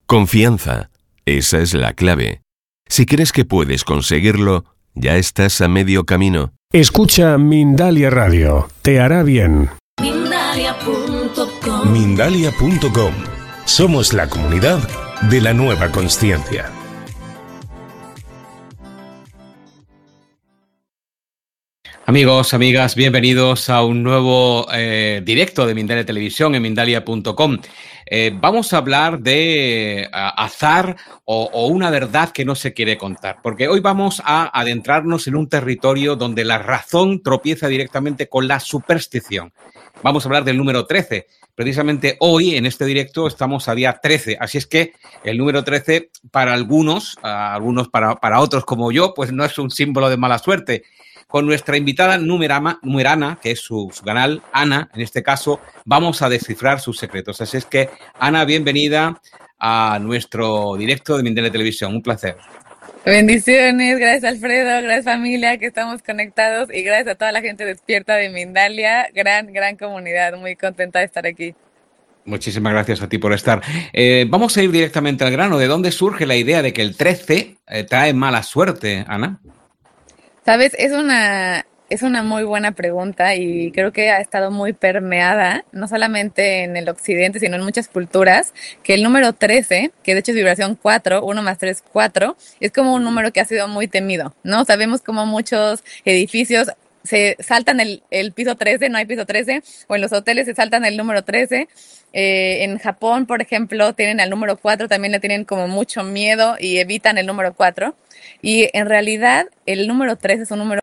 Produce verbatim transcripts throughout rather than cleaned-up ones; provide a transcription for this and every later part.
Confianza. Esa es la clave. Si crees que puedes conseguirlo, ya estás a medio camino. Escucha Mindalia Radio. Te hará bien. Mindalia punto com. Mindalia punto com. Somos la comunidad de la nueva consciencia. Amigos, amigas, bienvenidos a un nuevo eh, directo de Mindalia Televisión en Mindalia punto com. Eh, vamos a hablar de uh, azar o, o una verdad que no se quiere contar, porque hoy vamos a adentrarnos en un territorio donde la razón tropieza directamente con la superstición. Vamos a hablar del número trece. Precisamente hoy, en este directo, estamos a día trece. Así es que el número trece, para algunos, uh, algunos para, para otros como yo, pues no es un símbolo de mala suerte. Con nuestra invitada numerama, numerana, que es su, su canal, Ana, en este caso, vamos a descifrar sus secretos. Así es que, Ana, bienvenida a nuestro directo de Mindalia Televisión. Un placer. Bendiciones, gracias Alfredo, gracias familia, que estamos conectados y gracias a toda la gente despierta de Mindalia. Gran, gran comunidad, muy contenta de estar aquí. Muchísimas gracias a ti por estar. Eh, vamos a ir directamente al grano. ¿De dónde surge la idea de que el trece eh, trae mala suerte, Ana? Sabes, es una, es una muy buena pregunta y creo que ha estado muy permeada, no solamente en el occidente, sino en muchas culturas, que el número trece, que de hecho es vibración cuatro, uno más tres, cuatro, es como un número que ha sido muy temido, ¿no? Sabemos como muchos edificios se saltan el, el piso trece, no hay piso trece, o en los hoteles se saltan el número trece. Eh, en Japón, por ejemplo, tienen al número cuatro, también le tienen como mucho miedo y evitan el número cuatro. Y en realidad el número trece es un número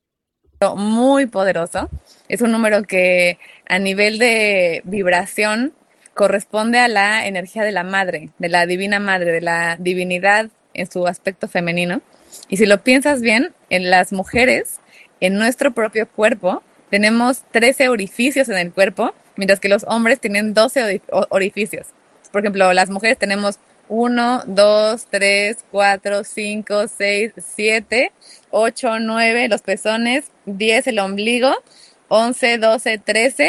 muy poderoso, es un número que a nivel de vibración corresponde a la energía de la madre, de la divina madre, de la divinidad en su aspecto femenino. Y si lo piensas bien, en las mujeres, en nuestro propio cuerpo, tenemos trece orificios en el cuerpo, mientras que los hombres tienen doce orificios. Por ejemplo, las mujeres tenemos uno, dos, tres, cuatro, cinco, seis, siete, ocho, nueve, los pezones, diez, el ombligo, once, doce, trece,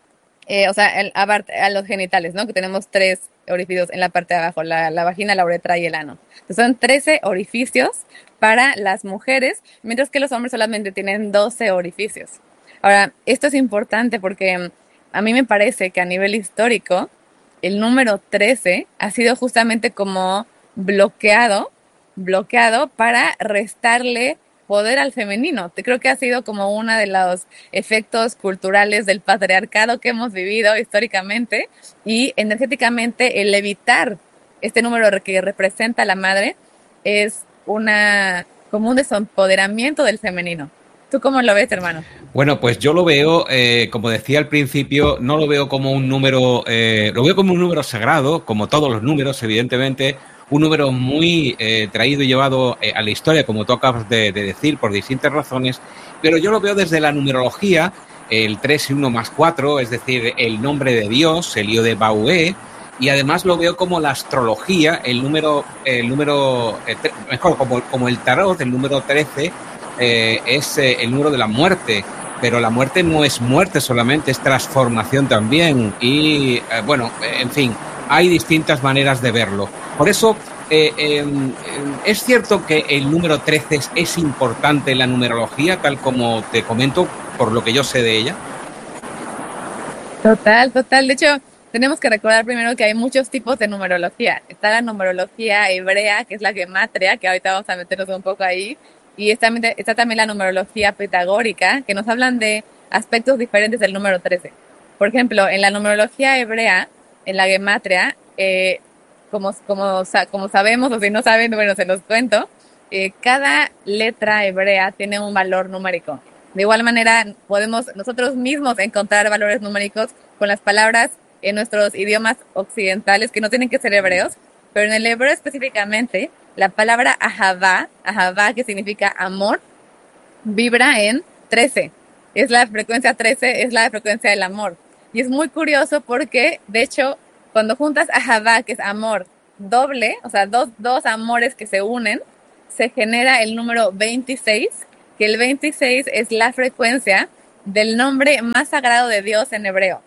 eh, o sea, el, a, a los genitales, ¿no? Que tenemos tres orificios en la parte de abajo, la, la vagina, la uretra y el ano. Entonces son trece orificios para las mujeres, mientras que los hombres solamente tienen doce orificios. Ahora, esto es importante porque a mí me parece que a nivel histórico, el número trece ha sido justamente como bloqueado, bloqueado para restarle poder al femenino. Creo que ha sido como uno de los efectos culturales del patriarcado que hemos vivido históricamente, y energéticamente el evitar este número que representa a la madre es una como un desempoderamiento del femenino. ¿Tú cómo lo ves, hermano? Bueno, pues yo lo veo, eh, como decía al principio, no lo veo como un número, eh, lo veo como un número sagrado, como todos los números, evidentemente, un número muy eh, traído y llevado eh, a la historia, como tú acabas de, de decir, por distintas razones, pero yo lo veo desde la numerología, el tres y uno más cuatro, es decir, el nombre de Dios, el Io de Baué, y además lo veo como la astrología, el número, el número eh, mejor, como, como el tarot, el número trece, eh, es eh, el número de la muerte. Pero la muerte no es muerte solamente, es transformación también. Y, eh, bueno, en fin, hay distintas maneras de verlo. Por eso, eh, eh, es cierto que el número trece es, es importante en la numerología, tal como te comento, por lo que yo sé de ella. Total, total. De hecho, tenemos que recordar primero que hay muchos tipos de numerología. Está la numerología hebrea, que es la gematria, que ahorita vamos a meternos un poco ahí. Y está, está también la numerología pitagórica, que nos hablan de aspectos diferentes del número trece. Por ejemplo, en la numerología hebrea, en la gematria, eh, como, como, como sabemos, o si no saben, bueno, se los cuento, eh, cada letra hebrea tiene un valor numérico. De igual manera, podemos nosotros mismos encontrar valores numéricos con las palabras en nuestros idiomas occidentales, que no tienen que ser hebreos, pero en el hebreo específicamente, la palabra ahavá, ahavá, que significa amor, vibra en trece. Es la frecuencia trece, es la frecuencia del amor. Y es muy curioso porque, de hecho, cuando juntas ahavá, que es amor, doble, o sea, dos, dos amores que se unen, se genera el número veintiséis, que el veintiséis es la frecuencia del nombre más sagrado de Dios en hebreo.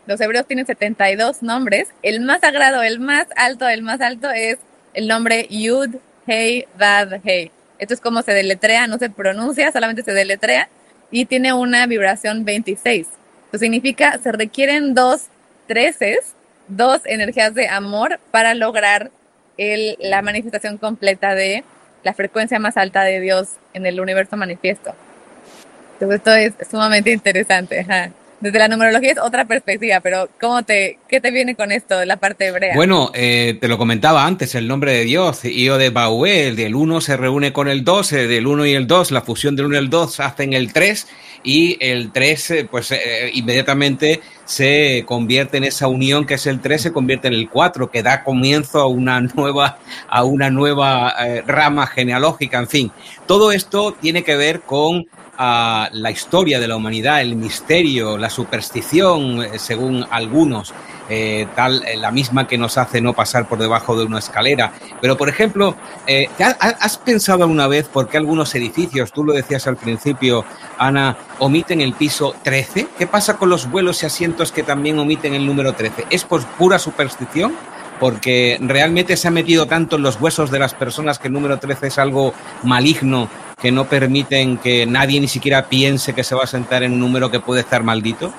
Los hebreos tienen setenta y dos nombres. El más sagrado, el más alto, el más alto es el nombre Yud, Hei, Vav, Hei. Esto es como se deletrea, no se pronuncia, solamente se deletrea y tiene una vibración veintiséis. Esto significa se requieren dos treces, dos energías de amor para lograr el, la manifestación completa de la frecuencia más alta de Dios en el universo manifiesto. Entonces esto es sumamente interesante. Ajá. Desde la numerología es otra perspectiva, pero ¿cómo te, ¿qué te viene con esto de la parte hebrea? Bueno, eh, te lo comentaba antes, el nombre de Dios, Io de Baué, el del uno se reúne con el dos, el del uno y el dos, la fusión del uno y el dos hacen el tres, y el tres pues eh, inmediatamente se convierte en esa unión que es el tres, se convierte en el cuatro, que da comienzo a una nueva, a una nueva eh, rama genealógica, en fin. Todo esto tiene que ver con a la historia de la humanidad, el misterio, la superstición, eh, según algunos, eh, tal eh, la misma que nos hace no pasar por debajo de una escalera. Pero, por ejemplo, eh, ¿has pensado alguna vez por qué algunos edificios, tú lo decías al principio, Ana, omiten el piso trece? ¿Qué pasa con los vuelos y asientos que también omiten el número trece? ¿Es por pura superstición? Porque realmente se ha metido tanto en los huesos de las personas que el número trece es algo maligno, que no permiten que nadie ni siquiera piense que se va a sentar en un número que puede estar maldito.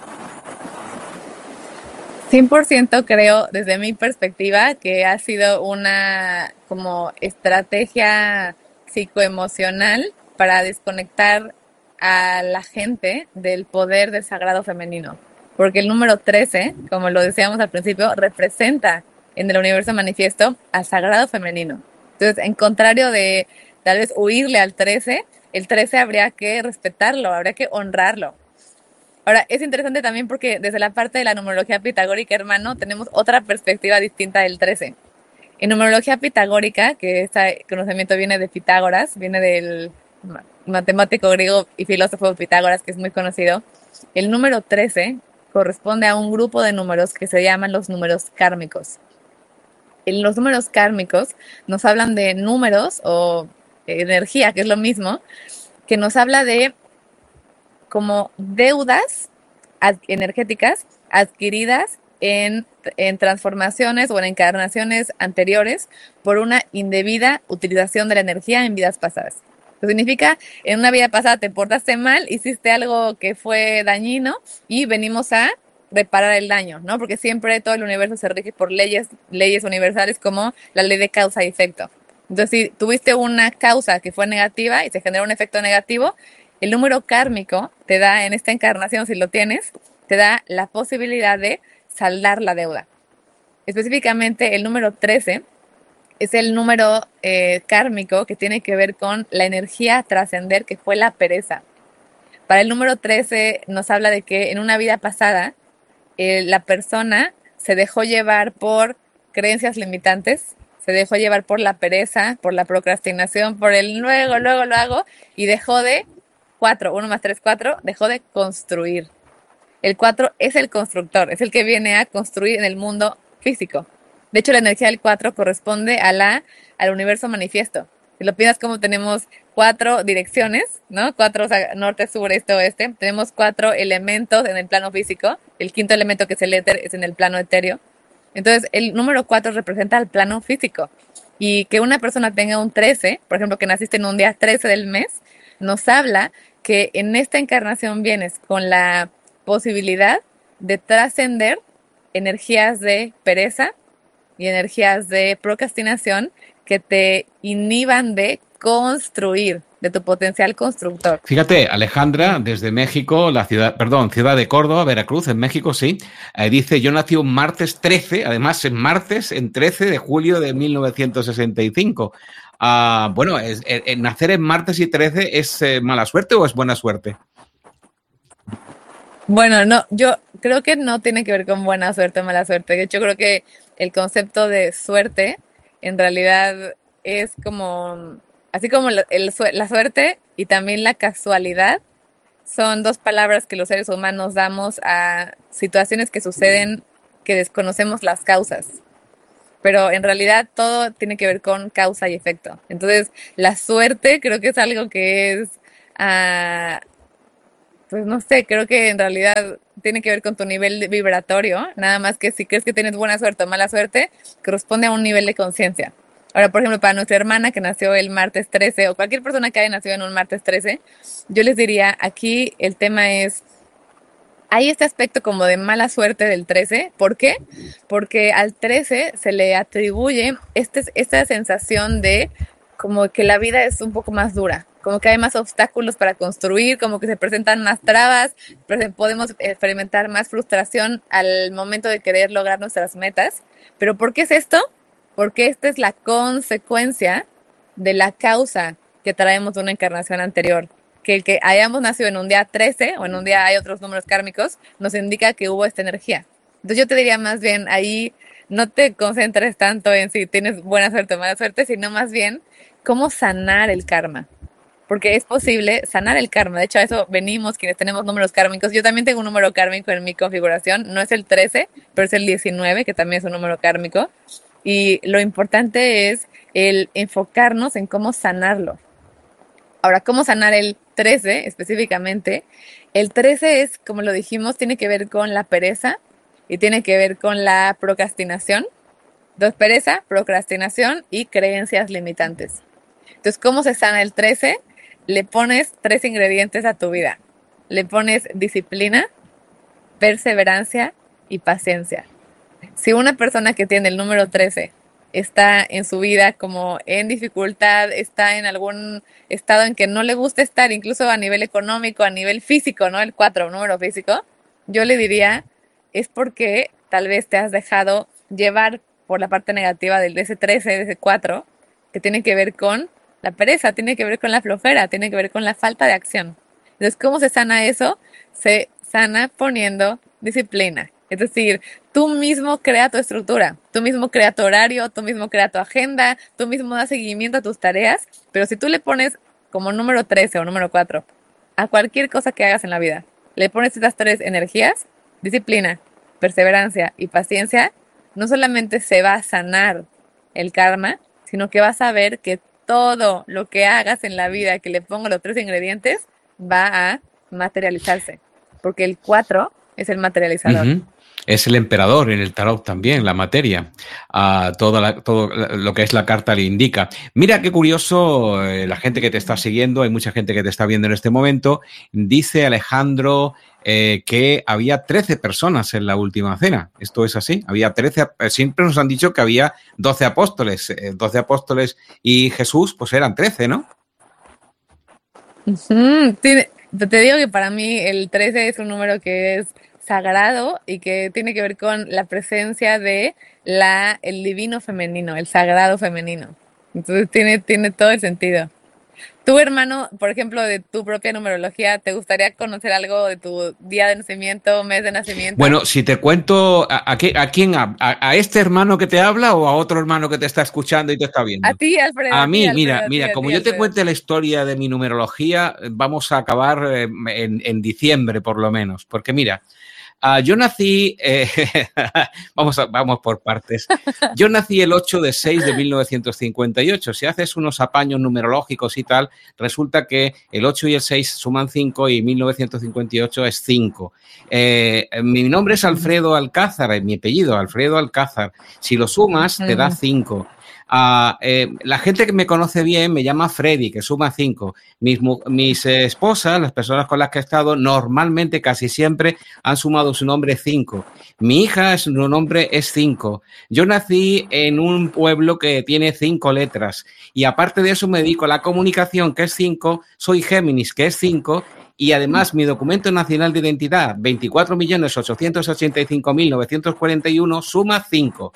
cien por ciento creo, desde mi perspectiva, que ha sido una como estrategia psicoemocional para desconectar a la gente del poder del sagrado femenino. Porque el número trece, como lo decíamos al principio, representa en el universo manifiesto al sagrado femenino. Entonces, en contrario de tal vez huirle al trece, el trece habría que respetarlo, habría que honrarlo. Ahora, es interesante también porque desde la parte de la numerología pitagórica, hermano, tenemos otra perspectiva distinta del trece. En numerología pitagórica, que este conocimiento viene de Pitágoras, viene del matemático griego y filósofo Pitágoras, que es muy conocido, el número trece corresponde a un grupo de números que se llaman los números kármicos. En los números kármicos nos hablan de números o energía, que es lo mismo, que nos habla de como deudas ad- energéticas adquiridas en, en transformaciones o en encarnaciones anteriores por una indebida utilización de la energía en vidas pasadas. Eso significa, en una vida pasada te portaste mal, hiciste algo que fue dañino y venimos a reparar el daño, ¿no? Porque siempre todo el universo se rige por leyes, leyes universales como la ley de causa y efecto. Entonces, si tuviste una causa que fue negativa y se generó un efecto negativo, el número kármico te da, en esta encarnación, si lo tienes, te da la posibilidad de saldar la deuda. Específicamente, el número trece es el número eh, kármico que tiene que ver con la energía a trascender, que fue la pereza. Para el número trece nos habla de que en una vida pasada eh, la persona se dejó llevar por creencias limitantes, se dejó llevar por la pereza, por la procrastinación, por el luego, luego lo hago, y dejó de, cuatro, uno más tres, cuatro, dejó de construir. El cuatro es el constructor, es el que viene a construir en el mundo físico. De hecho, la energía del cuatro corresponde a la, al universo manifiesto. Si lo piensas, como tenemos cuatro direcciones, ¿no? Cuatro, o sea, norte, sur, este, oeste. Tenemos cuatro elementos en el plano físico. El quinto elemento, que es el éter, es en el plano etéreo. Entonces, el número cuatro representa el plano físico. Y que una persona tenga un trece, por ejemplo, que naciste en un día trece del mes, nos habla que en esta encarnación vienes con la posibilidad de trascender energías de pereza y energías de procrastinación que te inhiban de construir, de tu potencial constructor. Fíjate, Alejandra, desde México, la ciudad, perdón, ciudad de Córdoba, Veracruz, en México, sí, eh, dice, yo nací un martes trece, además en martes, en trece de julio de mil novecientos sesenta y cinco. Uh, bueno, es, eh, ¿nacer en martes y trece es eh, mala suerte o es buena suerte? Bueno, no, yo creo que no tiene que ver con buena suerte o mala suerte. De hecho, creo que el concepto de suerte en realidad es como, así como la, el, la suerte y también la casualidad son dos palabras que los seres humanos damos a situaciones que suceden que desconocemos las causas. Pero en realidad todo tiene que ver con causa y efecto. Entonces, la suerte creo que es algo que es uh, Pues no sé, creo que en realidad tiene que ver con tu nivel vibratorio, nada más que si crees que tienes buena suerte o mala suerte, corresponde a un nivel de conciencia. Ahora, por ejemplo, para nuestra hermana que nació el martes trece, o cualquier persona que haya nacido en un martes trece, yo les diría, aquí el tema es, hay este aspecto como de mala suerte del trece. ¿Por qué? Porque al trece se le atribuye este, esta sensación de como que la vida es un poco más dura, como que hay más obstáculos para construir, como que se presentan más trabas, podemos experimentar más frustración al momento de querer lograr nuestras metas. ¿Pero por qué es esto? Porque esta es la consecuencia de la causa que traemos de una encarnación anterior. Que el que hayamos nacido en un día trece o en un día hay otros números kármicos nos indica que hubo esta energía. Entonces yo te diría más bien ahí no te concentres tanto en si tienes buena suerte o mala suerte, sino más bien cómo sanar el karma. Porque es posible sanar el karma. De hecho, a eso venimos quienes tenemos números kármicos. Yo también tengo un número kármico en mi configuración. No es el trece, pero es el diecinueve, que también es un número kármico. Y lo importante es el enfocarnos en cómo sanarlo. Ahora, ¿cómo sanar el trece específicamente? El trece es, como lo dijimos, tiene que ver con la pereza y tiene que ver con la procrastinación. Dos, pereza, procrastinación y creencias limitantes. Entonces, ¿cómo se sana el trece? Le pones tres ingredientes a tu vida. Le pones disciplina, perseverancia y paciencia. Si una persona que tiene el número trece está en su vida como en dificultad, está en algún estado en que no le gusta estar, incluso a nivel económico, a nivel físico, ¿no? El cuatro, número físico, yo le diría, es porque tal vez te has dejado llevar por la parte negativa del de ese trece, de ese cuatro, que tiene que ver con la pereza, tiene que ver con la flojera, tiene que ver con la falta de acción. Entonces, ¿cómo se sana eso? Se sana poniendo disciplina. Es decir, tú mismo crea tu estructura, tú mismo crea tu horario, tú mismo crea tu agenda, tú mismo das seguimiento a tus tareas, pero si tú le pones como número trece o número cuatro a cualquier cosa que hagas en la vida, le pones estas tres energías, disciplina, perseverancia y paciencia, no solamente se va a sanar el karma, sino que vas a ver que todo lo que hagas en la vida que le pongo los tres ingredientes va a materializarse, porque el cuatro es el materializador. Uh-huh. Es el emperador en el tarot también, la materia. Uh, todo, la, todo lo que es la carta le indica. Mira qué curioso, eh, la gente que te está siguiendo, hay mucha gente que te está viendo en este momento. Dice Alejandro eh, que había trece personas en la última cena. ¿Esto es así? Había trece, siempre nos han dicho que había doce apóstoles. Eh, doce apóstoles y Jesús, pues eran trece, ¿no? Uh-huh. Te, te digo que para mí el trece es un número que es sagrado y que tiene que ver con la presencia de la el divino femenino, el sagrado femenino. Entonces tiene, tiene todo el sentido. Tu hermano, por ejemplo, de tu propia numerología, ¿te gustaría conocer algo de tu día de nacimiento, mes de nacimiento? Bueno, si te cuento, ¿a, a, a quién? A, ¿A este hermano que te habla o a otro hermano que te está escuchando y te está viendo? A ti, Alfredo. A mí, a ti, mira, Alfredo, mira, a ti, como a ti, yo te Alfredo. cuente la historia de mi numerología, vamos a acabar eh, en, en diciembre por lo menos, porque mira, Uh, yo nací, eh, vamos, a, vamos por partes, yo nací el ocho de seis de mil novecientos cincuenta y ocho. Si haces unos apaños numerológicos y tal, resulta que el ocho y el seis suman cinco y mil novecientos cincuenta y ocho es cinco. Eh, mi nombre es Alfredo Alcázar, mi apellido, Alfredo Alcázar. Si lo sumas, te da cinco. Uh, eh, la gente que me conoce bien me llama Freddy, que suma cinco. Mis, mis eh, esposas, las personas con las que he estado, normalmente, casi siempre, han sumado su nombre cinco. Mi hija, su nombre es cinco. Yo nací en un pueblo que tiene cinco letras y aparte de eso me dedico a la comunicación, que es cinco. Soy Géminis, que es cinco. Y además mi documento nacional de identidad, veinticuatro millones ochocientos ochenta y cinco mil novecientos cuarenta y uno, suma cinco.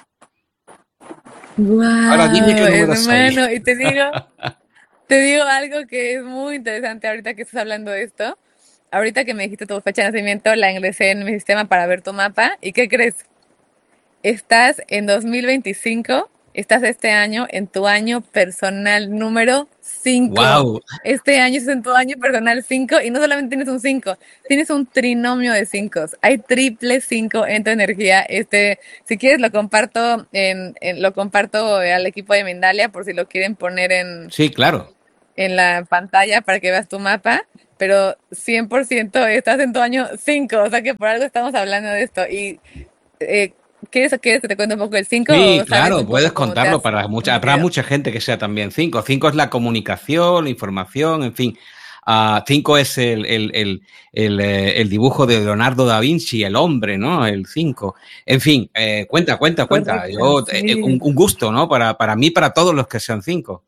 Wow, ahora dime qué número hermano, soy. y te digo, te digo algo que es muy interesante ahorita que estás hablando de esto. Ahorita que me dijiste tu fecha de nacimiento, la ingresé en mi sistema para ver tu mapa. ¿Y qué crees? Estás en dos mil veinticinco, estás este año en tu año personal número cinco. Wow. Este año es en tu año personal cinco y no solamente tienes un cinco, tienes un trinomio de cinco. Hay triple cinco en tu energía. Este, si quieres lo comparto en, en lo comparto al equipo de Mindalia por si lo quieren poner en Sí, claro. en la pantalla para que veas tu mapa. pero cien por ciento estás en tu año cinco, o sea que por algo estamos hablando de esto. Y eh, ¿quieres, ¿quieres que te cuente un poco el cinco Sí, o sabes claro, un puedes poco cómo te contarlo has para mucha, habrá sentido? mucha gente que sea también cinco. Cinco es la comunicación, la información, en fin. Uh, cinco es el, el, el, el, eh, el dibujo de Leonardo da Vinci, el hombre, ¿no? El cinco. En fin, eh, cuenta, cuenta, cuenta. Correcto, Yo, eh, un, sí. un gusto, ¿no? Para, para mí, para todos los que sean cinco.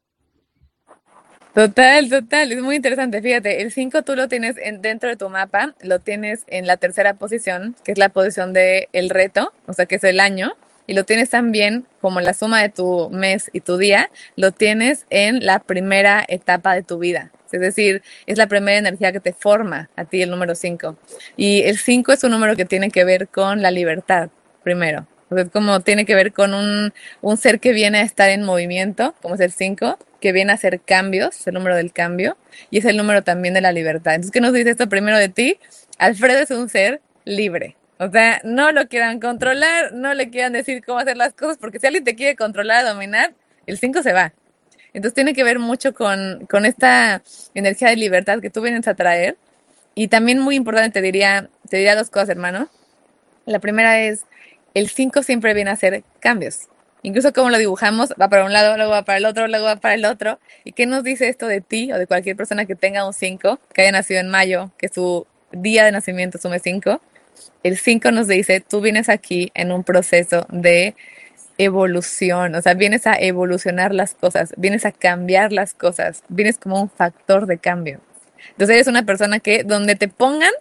Total, total, es muy interesante. Fíjate, el cinco tú lo tienes en, dentro de tu mapa, lo tienes en la tercera posición, que es la posición de el reto, o sea, que es el año, y lo tienes también como la suma de tu mes y tu día, lo tienes en la primera etapa de tu vida. Es decir, es la primera energía que te forma a ti, el número cinco. Y el cinco es un número que tiene que ver con la libertad, primero. O sea, es como tiene que ver con un, un ser que viene a estar en movimiento, como es el cinco, que viene a hacer cambios, es el número del cambio, y es el número también de la libertad. Entonces, ¿qué nos dice esto primero de ti? Alfredo es un ser libre. O sea, no lo quieran controlar, no le quieran decir cómo hacer las cosas, porque si alguien te quiere controlar, dominar, el cinco se va. Entonces tiene que ver mucho con, con esta energía de libertad que tú vienes a traer. Y también muy importante, te diría, te diría dos cosas, hermano. La primera es, el cinco siempre viene a hacer cambios. Incluso como lo dibujamos, va para un lado, luego va para el otro, luego va para el otro. ¿Y qué nos dice esto de ti o de cualquier persona que tenga un cinco, que haya nacido en mayo, que su día de nacimiento sume cinco? El cinco nos dice, tú vienes aquí en un proceso de evolución, o sea, vienes a evolucionar las cosas, vienes a cambiar las cosas, vienes como un factor de cambio. Entonces eres una persona que donde te pongan,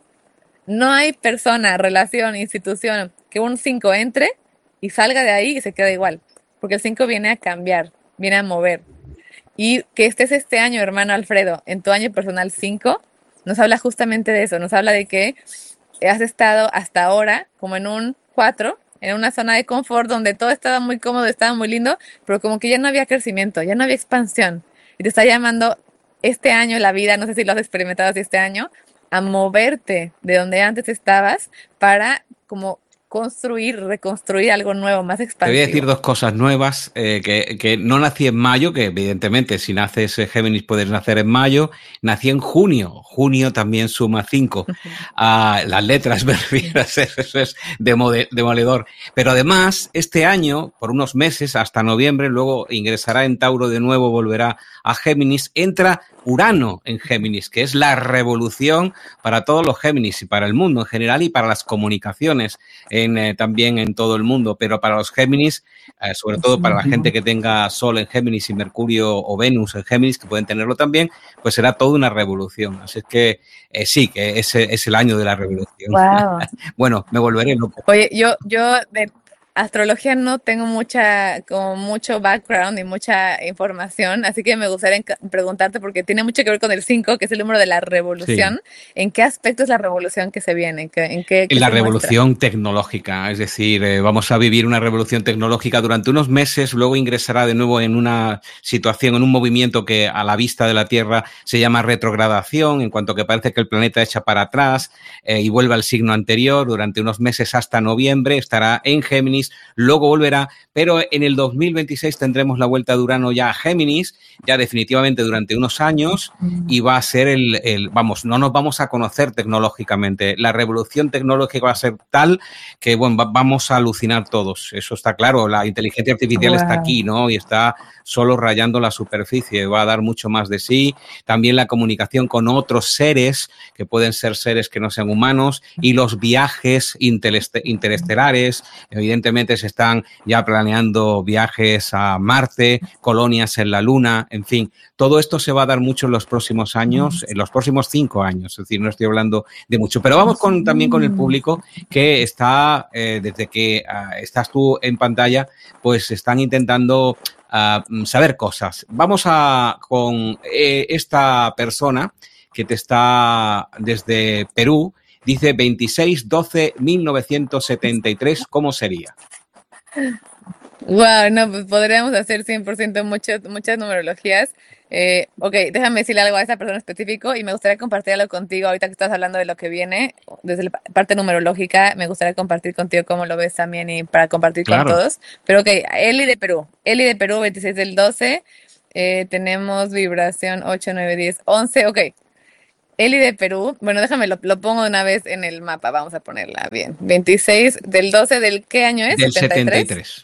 no hay persona, relación, institución, que un cinco entre y salga de ahí y se queda igual, porque el cinco viene a cambiar, viene a mover. Y que estés este año, hermano Alfredo, en tu año personal cinco, nos habla justamente de eso, nos habla de que has estado hasta ahora como en un cuatro, en una zona de confort donde todo estaba muy cómodo, estaba muy lindo, pero como que ya no había crecimiento, ya no había expansión. Y te está llamando este año la vida, no sé si lo has experimentado así este año, a moverte de donde antes estabas para como construir, reconstruir algo nuevo, más Te voy a decir expansivo. dos cosas nuevas, eh, que, que no nací en mayo, que evidentemente si naces eh, Géminis puedes nacer en mayo, nací en junio, junio también suma cinco, ah, las letras me refiero, eso es demode- demoledor, pero además este año, por unos meses, hasta noviembre, luego ingresará en Tauro de nuevo, volverá a Géminis, entra Urano en Géminis, que es la revolución para todos los Géminis y para el mundo en general y para las comunicaciones en, eh, también en todo el mundo, pero para los Géminis, eh, sobre todo para la gente que tenga Sol en Géminis y Mercurio o Venus en Géminis, que pueden tenerlo también, pues será toda una revolución. Así es que eh, sí, que ese es el año de la revolución. Wow. Bueno, me volveré loco. Oye, yo, yo de astrología no tengo mucha, como mucho background y mucha información, así que me gustaría enca- preguntarte, porque tiene mucho que ver con el cinco, que es el número de la Sí. revolución. ¿En qué aspecto es la revolución que se viene? ¿En qué, en qué, En qué la se muestra? revolución tecnológica, es decir, eh, vamos a vivir una revolución tecnológica durante unos meses, luego ingresará de nuevo en una situación, en un movimiento que a la vista de la Tierra se llama retrogradación, en cuanto que parece que el planeta echa para atrás eh, y vuelve al signo anterior durante unos meses hasta noviembre, estará en Géminis, luego volverá, pero en el dos mil veintiséis tendremos la vuelta de Urano ya a Géminis, ya definitivamente durante unos años, y va a ser el, el vamos, no nos vamos a conocer tecnológicamente, la revolución tecnológica va a ser tal que, bueno, va, vamos a alucinar todos, eso está claro, la inteligencia artificial está Wow. aquí, ¿no? Y está solo rayando la superficie, va a dar mucho más de sí, también la comunicación con otros seres, que pueden ser seres que no sean humanos, y los viajes interest- interestelares, evidentemente se están ya planeando viajes a Marte, colonias en la Luna, en fin, todo esto se va a dar mucho en los próximos años, en los próximos cinco años, es decir, no estoy hablando de mucho, pero vamos con, también con el público que está, eh, desde que uh, estás tú en pantalla, pues están intentando uh, saber cosas. Vamos a con eh, esta persona que te está desde Perú, dice veintiséis doce mil novecientos setenta y tres, ¿cómo sería? Wow, no, pues podríamos hacer cien por ciento muchas, muchas numerologías. Eh, ok, déjame decirle algo a esa persona específico y me gustaría compartir algo contigo ahorita que estás hablando de lo que viene, desde la pa- parte numerológica, me gustaría compartir contigo cómo lo ves también y para compartir con Claro. todos. Pero ok, Eli de Perú, Eli de Perú, veintiséis del doce, eh, tenemos vibración ocho nueve diez once, ok. Eli de Perú, bueno, déjame, lo, lo pongo de una vez en el mapa, vamos a ponerla bien. veintiséis del doce del ¿qué año es? Del setenta y tres.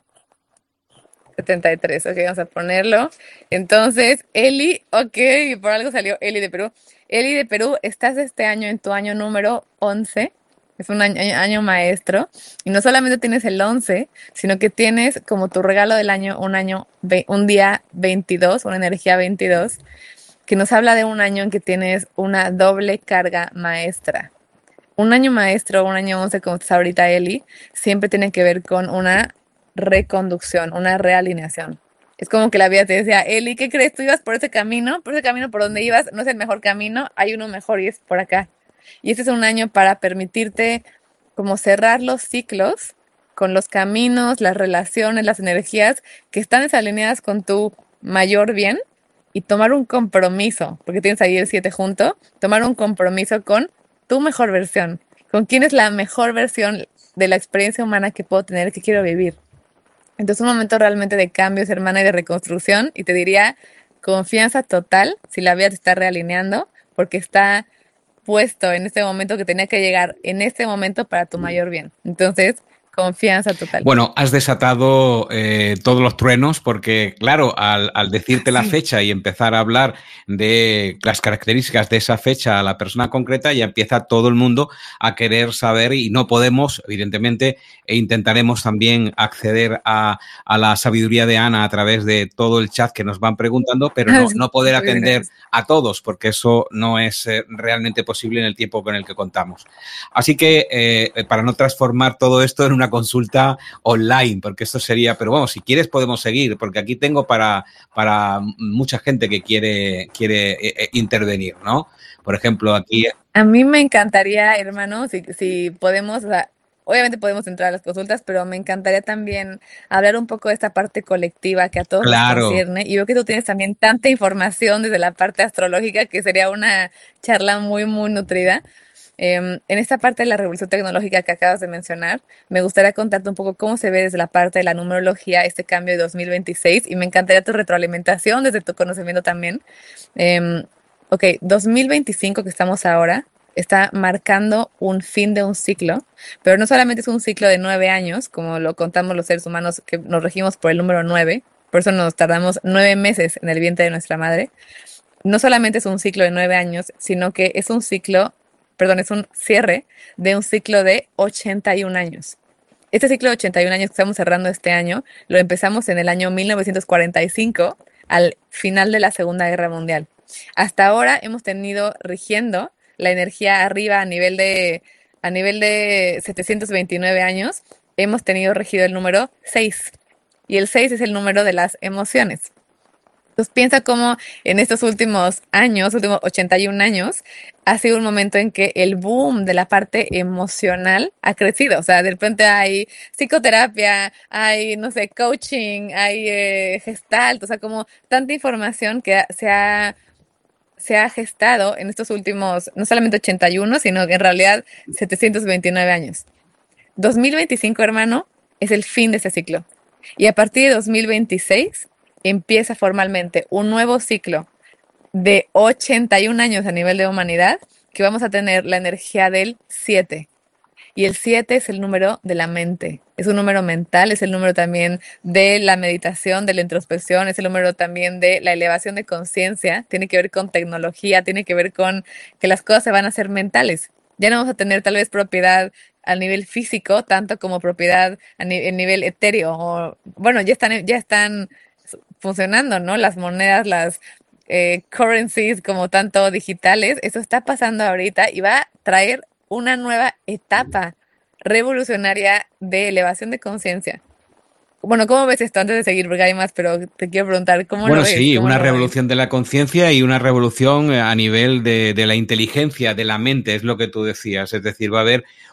setenta y tres, ok, vamos a ponerlo. Entonces, Eli, ok, por algo salió Eli de Perú. Eli de Perú, estás este año en tu año número once, es un año, año maestro, y no solamente tienes el once, sino que tienes como tu regalo del año un año, un día veintidós, una energía veintidós, que nos habla de un año en que tienes una doble carga maestra. Un año maestro, un año once, como estás ahorita, Eli, siempre tiene que ver con una reconducción, una realineación. Es como que la vida te decía, Eli, ¿qué crees? Tú ibas por ese camino, por ese camino por donde ibas, no es el mejor camino, hay uno mejor y es por acá. Y este es un año para permitirte como cerrar los ciclos con los caminos, las relaciones, las energías que están desalineadas con tu mayor bien, y tomar un compromiso, porque tienes ahí el siete junto, tomar un compromiso con tu mejor versión, con quién es la mejor versión de la experiencia humana que puedo tener, que quiero vivir. Entonces, un momento realmente de cambios, hermana, y de reconstrucción, y te diría confianza total si la vida te está realineando, porque está puesto en este momento que tenía que llegar en este momento para tu mayor bien. Entonces, confianza total. Bueno, has desatado eh, todos los truenos porque, claro, al, al decirte la Sí. fecha y empezar a hablar de las características de esa fecha a la persona concreta, ya empieza todo el mundo a querer saber y no podemos, evidentemente, e intentaremos también acceder a, a la sabiduría de Ana a través de todo el chat que nos van preguntando, pero no, no poder atender a todos porque eso no es eh, realmente posible en el tiempo con el que contamos. Así que, eh, para no transformar todo esto en una consulta online, porque esto sería, pero bueno, si quieres podemos seguir, porque aquí tengo para, para mucha gente que quiere, quiere eh, intervenir, ¿no? Por ejemplo, aquí... A mí me encantaría, hermano, si, si podemos, o sea, obviamente podemos entrar a las consultas, pero me encantaría también hablar un poco de esta parte colectiva que a todos Claro. nos concierne. Y veo que tú tienes también tanta información desde la parte astrológica que sería una charla muy, muy nutrida. Eh, en esta parte de la revolución tecnológica que acabas de mencionar, me gustaría contarte un poco cómo se ve desde la parte de la numerología este cambio de dos mil veintiséis y me encantaría tu retroalimentación desde tu conocimiento también. Eh, ok, dos mil veinticinco que estamos ahora está marcando un fin de un ciclo, pero no solamente es un ciclo de nueve años, como lo contamos los seres humanos que nos regimos por el número nueve, por eso nos tardamos nueve meses en el vientre de nuestra madre. No solamente es un ciclo de nueve años, sino que es un ciclo perdón, es un cierre de un ciclo de ochenta y un años. Este ciclo de ochenta y un años que estamos cerrando este año, lo empezamos en el año mil novecientos cuarenta y cinco, al final de la Segunda Guerra Mundial. Hasta ahora hemos tenido rigiendo la energía arriba a nivel de, a nivel de setecientos veintinueve años, hemos tenido regido el número seis. Y el seis es el número de las emociones. Entonces piensa cómo en estos últimos años, últimos ochenta y un años, ha sido un momento en que el boom de la parte emocional ha crecido. O sea, de repente hay psicoterapia, hay, no sé, coaching, hay eh, gestalt, o sea, como tanta información que se ha, se ha gestado en estos últimos, no solamente ochenta y uno, sino que en realidad setecientos veintinueve años. dos mil veinticinco, hermano, es el fin de ese ciclo. Y a partir de dos mil veintiséis empieza formalmente un nuevo ciclo de ochenta y un años a nivel de humanidad, que vamos a tener la energía del siete. Y el siete es el número de la mente, es un número mental, es el número también de la meditación, de la introspección, es el número también de la elevación de conciencia, tiene que ver con tecnología, tiene que ver con que las cosas se van a hacer mentales. Ya no vamos a tener tal vez propiedad a nivel físico, tanto como propiedad a ni- nivel etéreo. O, bueno, ya están, ya están funcionando, ¿no? Las monedas, las eh, currencies como tanto digitales, eso está pasando ahorita y va a traer una nueva etapa revolucionaria de elevación de conciencia. Bueno, ¿cómo ves esto? Antes de seguir, porque hay más, pero te quiero preguntar, ¿cómo Bueno, lo ves? sí, ¿Cómo una lo ves? revolución de la conciencia y una revolución a nivel de, de la inteligencia, de la mente, es lo que tú decías. Es decir, va a haber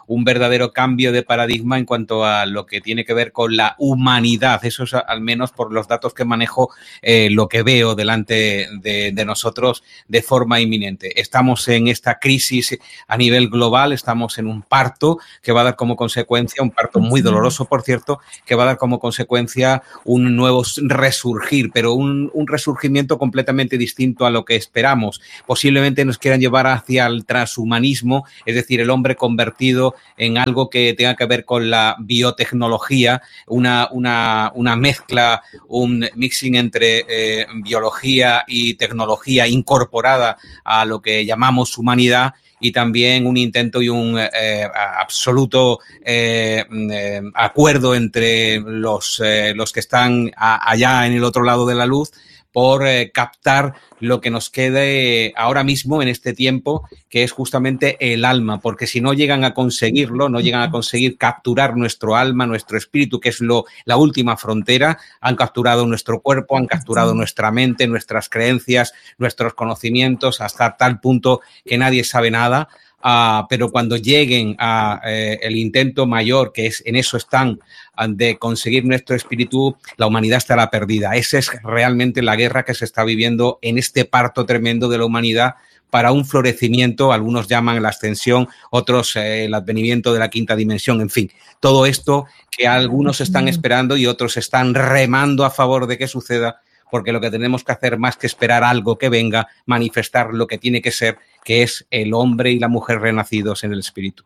un verdadero cambio de paradigma en cuanto a lo que tiene que ver con la humanidad. Eso es, al menos por los datos que manejo, eh, lo que veo delante de, de nosotros de forma inminente. Estamos en esta crisis a nivel global, estamos en un parto que va a dar como consecuencia, un parto muy doloroso, por cierto, que va a dar como consecuencia un nuevo resurgir, pero un, un resurgimiento completamente distinto a lo que esperamos. Posiblemente nos quieran llevar hacia el transhumanismo, es decir, el hombre convertido en algo que tenga que ver con la biotecnología, una, una, una mezcla, un mixing entre eh, biología y tecnología incorporada a lo que llamamos humanidad, y también un intento y un eh, absoluto eh, eh, acuerdo entre los, eh, los que están a, allá en el otro lado de la luz por eh, captar lo que nos quede ahora mismo en este tiempo, que es justamente el alma, porque si no llegan a conseguirlo, no llegan a conseguir capturar nuestro alma, nuestro espíritu, que es lo, la última frontera, han capturado nuestro cuerpo, han capturado nuestra mente, nuestras creencias, nuestros conocimientos, hasta tal punto que nadie sabe nada. Uh, pero cuando lleguen a eh, el intento mayor, que es en eso están, de conseguir nuestro espíritu, la humanidad estará perdida. Esa es realmente la guerra que se está viviendo en este parto tremendo de la humanidad para un florecimiento. Algunos llaman la ascensión, otros eh, el advenimiento de la quinta dimensión, en fin. Todo esto que algunos están esperando y otros están remando a favor de que suceda, porque lo que tenemos que hacer, más que esperar algo que venga, manifestar lo que tiene que ser, que es el hombre y la mujer renacidos en el espíritu.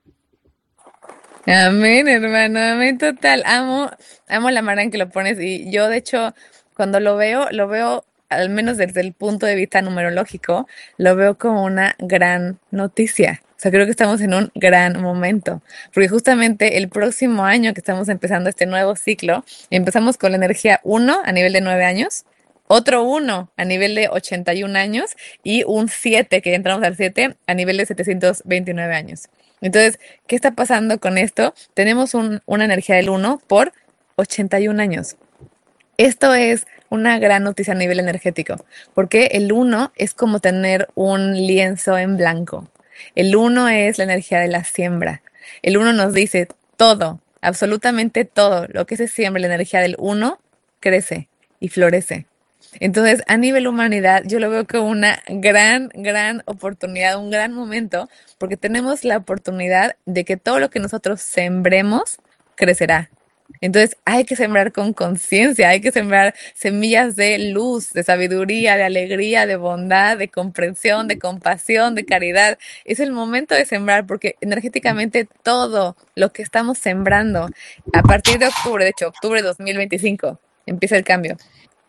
Amén, hermano, amén total. Amo, amo la manera en que lo pones, y yo, de hecho, cuando lo veo, lo veo, al menos desde el punto de vista numerológico, lo veo como una gran noticia. O sea, creo que estamos en un gran momento, porque justamente el próximo año que estamos empezando este nuevo ciclo, empezamos con la energía uno a nivel de nueve años, otro uno a nivel de ochenta y un años y un siete, que entramos al siete, a nivel de setecientos veintinueve años. Entonces, ¿qué está pasando con esto? Tenemos un, una energía del uno por ochenta y un años. Esto es una gran noticia a nivel energético, porque el uno es como tener un lienzo en blanco. El uno es la energía de la siembra. El uno nos dice todo, absolutamente todo lo que se siembra, la energía del uno crece y florece. Entonces, a nivel humanidad, yo lo veo como una gran, gran oportunidad, un gran momento, porque tenemos la oportunidad de que todo lo que nosotros sembremos crecerá. Entonces, hay que sembrar con conciencia, hay que sembrar semillas de luz, de sabiduría, de alegría, de bondad, de comprensión, de compasión, de caridad. Es el momento de sembrar, porque energéticamente todo lo que estamos sembrando, a partir de octubre, de hecho, octubre de dos mil veinticinco, empieza el cambio.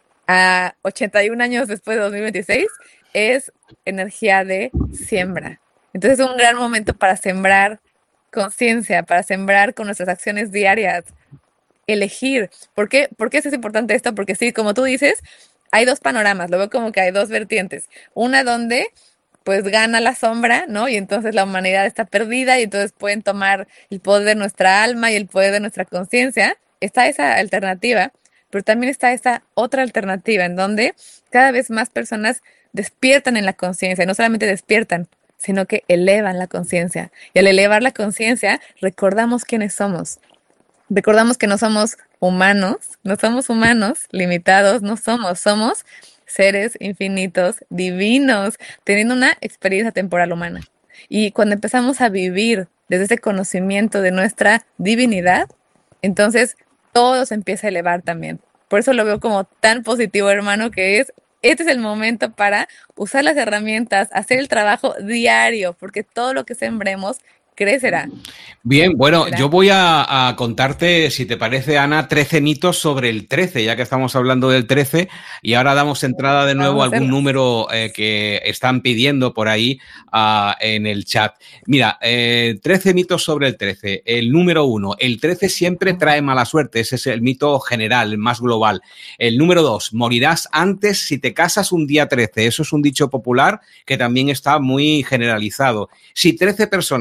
A ochenta y un años después de dos mil veintiséis, es energía de siembra. Entonces, es un gran momento para sembrar conciencia, para sembrar con nuestras acciones diarias. Elegir. ¿Por qué? ¿Por qué es importante esto? Porque sí, como tú dices, hay dos panoramas, lo veo como que hay dos vertientes. Una donde pues gana la sombra, ¿no? Y entonces la humanidad está perdida y entonces pueden tomar el poder de nuestra alma y el poder de nuestra conciencia. Está esa alternativa, pero también está esa otra alternativa en donde cada vez más personas despiertan en la conciencia, y no solamente despiertan, sino que elevan la conciencia. Y al elevar la conciencia, recordamos quiénes somos. Recordamos que no somos humanos, no somos humanos limitados, no somos, somos seres infinitos, divinos, teniendo una experiencia temporal humana. Y cuando empezamos a vivir desde ese conocimiento de nuestra divinidad, entonces todo se empieza a elevar también. Por eso lo veo como tan positivo, hermano, que es, este es el momento para usar las herramientas, hacer el trabajo diario, porque todo lo que sembremos crecerá. Bien, bueno, ¿Será? yo voy a, a contarte, si te parece, Ana, trece mitos sobre el trece, ya que estamos hablando del trece, y ahora damos entrada de nuevo a algún número eh, que están pidiendo por ahí uh, en el chat. Mira, eh, trece mitos sobre el trece. El número uno, el trece siempre trae mala suerte, ese es el mito general, el más global. El número dos, morirás antes si te casas un día trece, eso es un dicho popular que también está muy generalizado. Si trece personas es el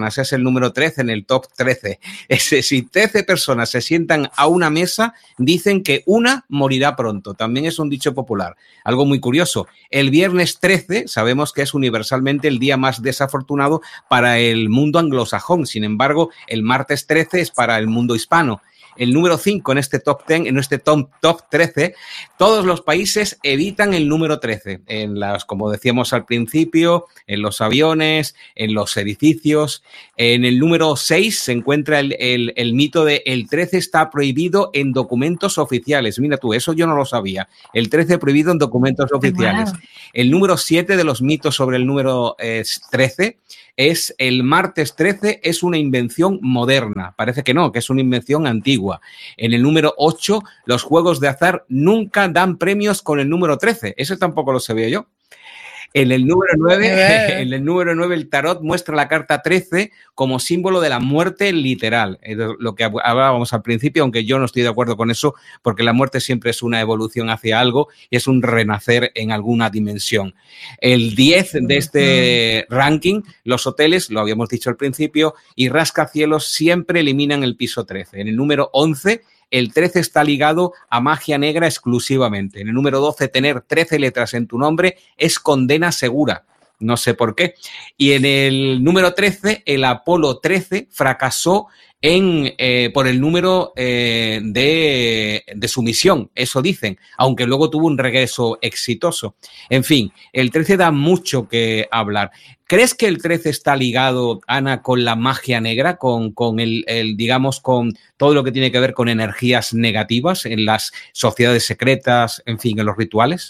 número trece, en el top trece. Ese, si trece personas se sientan a una mesa, dicen que una morirá pronto. También es un dicho popular. Algo muy curioso. El viernes trece sabemos que es universalmente el día más desafortunado para el mundo anglosajón. Sin embargo, el martes trece es para el mundo hispano. El número cinco en este top diez, en este top, top trece, todos los países evitan el número trece. En las, como decíamos al principio, en los aviones, en los edificios. En el número seis se encuentra el, el, el mito de el trece está prohibido en documentos oficiales. Mira tú, eso yo no lo sabía. El trece prohibido en documentos oficiales. Wow. El número siete de los mitos sobre el número eh, trece es el martes trece es una invención moderna. Parece que no, que es una invención antigua. En el número ocho, los juegos de azar nunca dan premios con el número trece. Eso tampoco lo sabía yo. En el número nueve, en el número nueve, el tarot muestra la carta trece como símbolo de la muerte literal. Lo que hablábamos al principio, aunque yo no estoy de acuerdo con eso, porque la muerte siempre es una evolución hacia algo y es un renacer en alguna dimensión. El diez de este ranking, los hoteles, lo habíamos dicho al principio, y rascacielos siempre eliminan el piso trece. En el número once, el trece está ligado a magia negra exclusivamente. En el número doce, tener trece letras en tu nombre es condena segura. No sé por qué. Y en el número trece, el Apolo trece fracasó en, eh, por el número eh, de, de su misión, eso dicen, aunque luego tuvo un regreso exitoso. En fin, el trece da mucho que hablar. ¿Crees que el trece está ligado, Ana, con la magia negra, con, con el, el, digamos, con todo lo que tiene que ver con energías negativas en las sociedades secretas, en fin, en los rituales?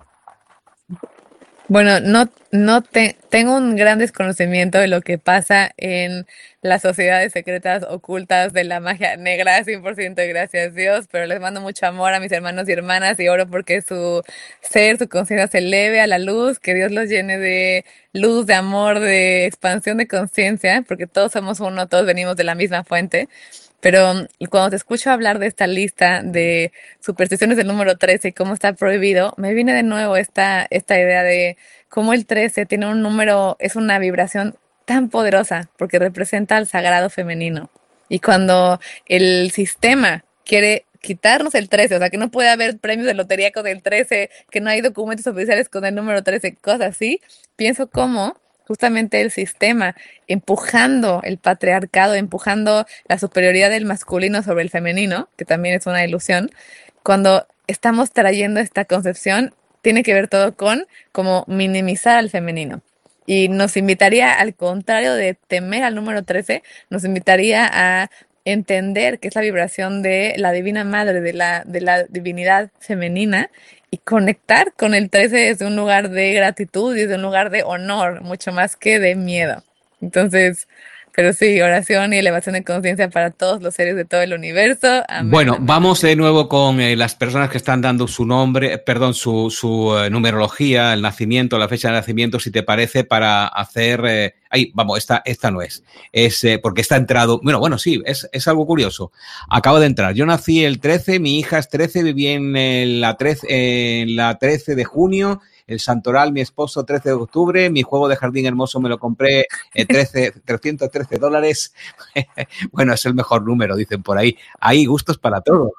Bueno, no, no te, tengo un gran desconocimiento de lo que pasa en las sociedades secretas ocultas de la magia negra, cien por ciento gracias a Dios, pero les mando mucho amor a mis hermanos y hermanas y oro porque su ser, su conciencia se eleve a la luz, que Dios los llene de luz, de amor, de expansión de conciencia, porque todos somos uno, todos venimos de la misma fuente. Pero cuando te escucho hablar de esta lista de supersticiones del número trece y cómo está prohibido, me viene de nuevo esta, esta idea de cómo el trece tiene un número, es una vibración tan poderosa porque representa al sagrado femenino. Y cuando el sistema quiere quitarnos el trece, o sea, que no puede haber premios de lotería con el trece, que no hay documentos oficiales con el número trece, cosas así, pienso cómo justamente el sistema, empujando el patriarcado, empujando la superioridad del masculino sobre el femenino, que también es una ilusión, cuando estamos trayendo esta concepción, tiene que ver todo con como minimizar al femenino. Y nos invitaría, al contrario de temer al número trece, nos invitaría a entender que es la vibración de la Divina Madre, de la, de la divinidad femenina, y conectar con el trece desde un lugar de gratitud y desde un lugar de honor, mucho más que de miedo. Entonces, pero sí, oración y elevación de conciencia para todos los seres de todo el universo. Amén, bueno, amén. Vamos de nuevo con eh, las personas que están dando su nombre, perdón, su, su eh, numerología, el nacimiento, la fecha de nacimiento, si te parece, para hacer... Eh, ay, vamos, esta, esta no es. Es eh, porque está entrado... Bueno, bueno, sí, es, es algo curioso. Acabo de entrar. Yo nací el trece, mi hija es trece, viví en, eh, la, trece, en la trece de junio... El Santoral, mi esposo, trece de octubre. Mi juego de jardín hermoso me lo compré eh, trece, trescientos trece dólares. Bueno, es el mejor número, dicen por ahí. Hay gustos para todo.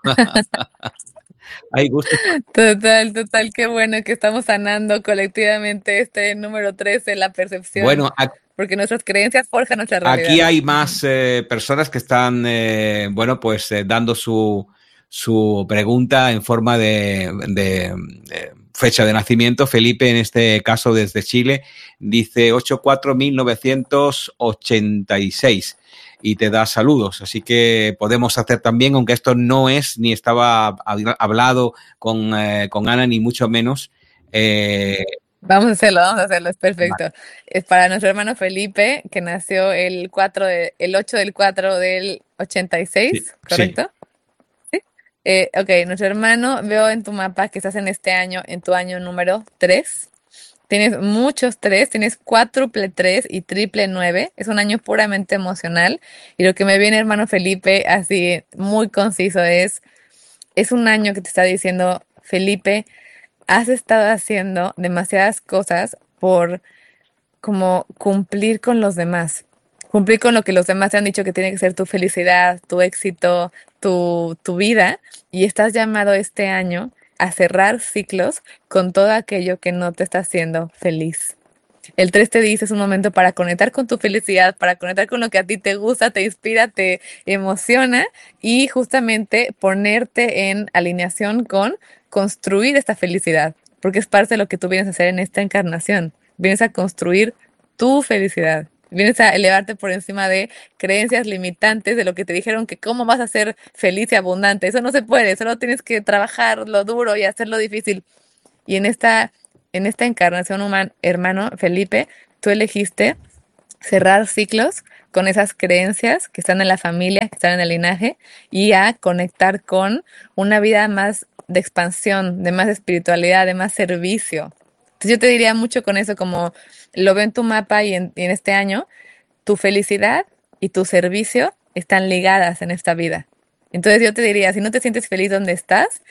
Hay gustos. Total, total. Qué bueno que estamos sanando colectivamente este número trece, la percepción. Bueno, aquí, porque nuestras creencias forjan nuestra realidad. Aquí hay más eh, personas que están, eh, bueno, pues eh, dando su, su pregunta en forma de... de, de fecha de nacimiento. Felipe, en este caso desde Chile, dice ocho cuatro mil novecientos ochenta y seis y te da saludos. Así que podemos hacer también, aunque esto no es ni estaba hablado con, eh, con Ana, ni mucho menos. Eh, Vamos a hacerlo, vamos a hacerlo, es perfecto. Vale. Es para nuestro hermano Felipe, que nació el cuatro de, el ocho del cuatro del ochenta y seis, sí, ¿correcto? Sí. Eh, ok, nuestro hermano, veo en tu mapa que estás en este año, en tu año número tres. Tienes muchos tres, tienes cuádruple tres y triple nueve. Es un año puramente emocional. Y lo que me viene, hermano Felipe, así muy conciso, es, es un año que te está diciendo, Felipe, has estado haciendo demasiadas cosas por como cumplir con los demás. cumplir con lo que los demás te han dicho que tiene que ser tu felicidad, tu éxito, tu, tu vida, y estás llamado este año a cerrar ciclos con todo aquello que no te está haciendo feliz. El tres te dice es un momento para conectar con tu felicidad, para conectar con lo que a ti te gusta, te inspira, te emociona y justamente ponerte en alineación con construir esta felicidad, porque es parte de lo que tú vienes a hacer en esta encarnación. Vienes a construir tu felicidad. Vienes a elevarte por encima de creencias limitantes de lo que te dijeron que cómo vas a ser feliz y abundante. Eso no se puede, solo tienes que trabajar lo duro y hacerlo difícil. Y en esta, en esta encarnación humana, hermano Felipe, tú elegiste cerrar ciclos con esas creencias que están en la familia, que están en el linaje, y a conectar con una vida más de expansión, de más espiritualidad, de más servicio. Entonces yo te diría mucho con eso, como lo veo en tu mapa y en, y en este año, tu felicidad y tu servicio están ligadas en esta vida. Entonces yo te diría, si no te sientes feliz donde estás,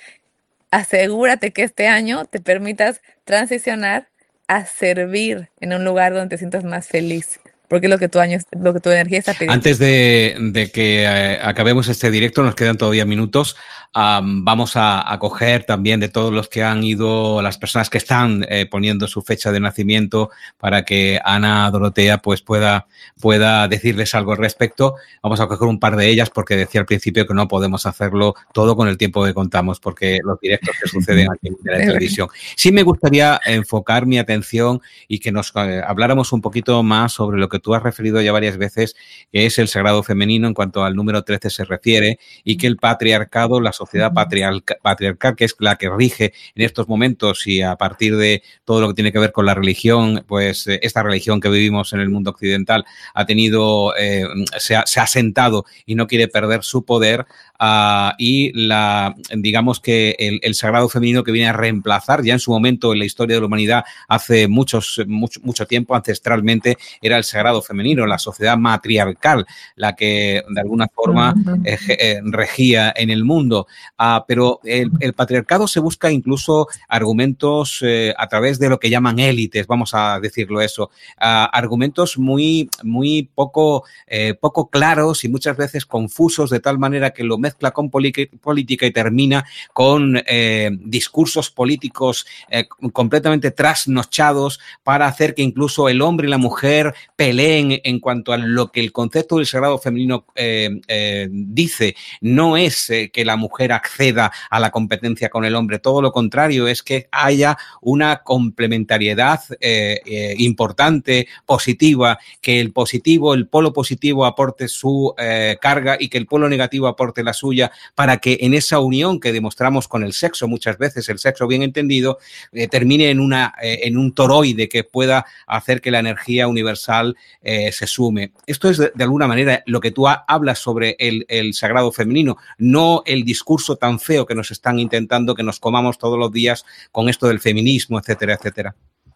asegúrate que este año te permitas transicionar a servir en un lugar donde te sientas más feliz, porque es lo que tu año, lo que tu energía está pidiendo. Antes de, de que eh, acabemos este directo, nos quedan todavía minutos. Um, vamos a, a coger también de todos los que han ido, las personas que están eh, poniendo su fecha de nacimiento para que Ana Dorotea pues pueda, pueda decirles algo al respecto. Vamos a coger un par de ellas porque decía al principio que no podemos hacerlo todo con el tiempo que contamos porque los directos que suceden aquí en la televisión. Sí me gustaría enfocar mi atención y que nos eh, habláramos un poquito más sobre lo que tú has referido ya varias veces, que es el sagrado femenino en cuanto al número trece se refiere y que el patriarcado, la sociedad patriarca, patriarcal, que es la que rige en estos momentos y a partir de todo lo que tiene que ver con la religión, pues eh, esta religión que vivimos en el mundo occidental ha tenido, eh, se, ha, se ha sentado y no quiere perder su poder. Uh, y la, digamos que el, el sagrado femenino que viene a reemplazar ya en su momento en la historia de la humanidad hace muchos, mucho, mucho tiempo ancestralmente era el sagrado femenino, la sociedad matriarcal, la que de alguna forma eh, eh, regía en el mundo. Uh, pero el, el patriarcado se busca incluso argumentos eh, a través de lo que llaman élites, vamos a decirlo eso, uh, argumentos muy, muy poco, eh, poco claros y muchas veces confusos de tal manera que lo mezcla con política y termina con eh, discursos políticos eh, completamente trasnochados para hacer que incluso el hombre y la mujer peleen en cuanto a lo que el concepto del sagrado femenino eh, eh, dice. No es eh, que la mujer acceda a la competencia con el hombre, todo lo contrario, es que haya una complementariedad eh, eh, importante, positiva, que el positivo, el polo positivo aporte su eh, carga y que el polo negativo aporte la suya para que en esa unión que demostramos con el sexo, muchas veces el sexo bien entendido, eh, termine en, una, eh, en un toroide que pueda hacer que la energía universal eh, se sume. Esto es de, de alguna manera lo que tú ha, hablas sobre el, el sagrado femenino, no el discurso tan feo que nos están intentando que nos comamos todos los días con esto del feminismo, etcétera, etcétera.